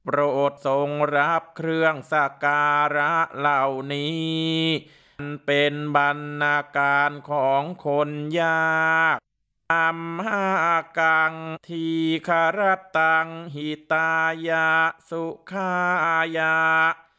โปรดทรงรับเครื่องสักการะเหล่านี้มันเป็นบรรณาการของคนยากอัมหากังทีคารตังหิตายะสุขายะ